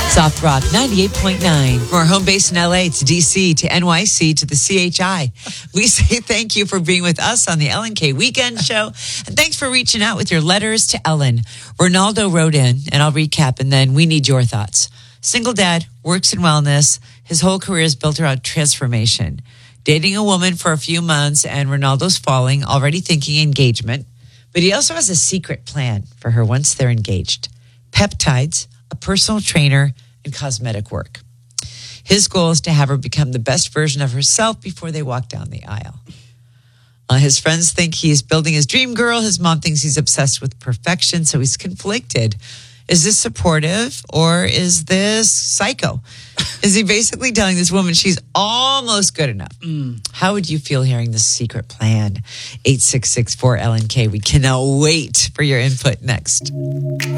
Soft Rock 98.9. From our home base in LA to DC to NYC to the CHI. We say thank you for being with us on the Ellen K Weekend Show. And thanks for reaching out with your letters to Ellen. Ronaldo wrote in, and I'll recap, and then we need your thoughts. Single dad, works in wellness. His whole career is built around transformation. Dating a woman for a few months, and Ronaldo's falling, already thinking engagement. But he also has a secret plan for her once they're engaged. Peptides, a personal trainer, and cosmetic work. His goal is to have her become the best version of herself before they walk down the aisle. His friends think he's building his dream girl. His mom thinks he's obsessed with perfection, so he's conflicted. Is this supportive or is this psycho? Is he basically telling this woman she's almost good enough? How would you feel hearing the secret plan? 866-4LNK. We cannot wait for your input next.